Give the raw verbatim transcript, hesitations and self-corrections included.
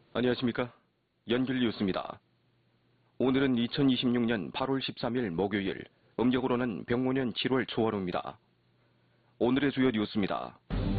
안녕하십니까? 연길 뉴스입니다. 오늘은 이천이십육 년 팔월 십삼일 목요일, 음력으로는 병오년 칠월 초하루입니다. 오늘의 주요 뉴스입니다.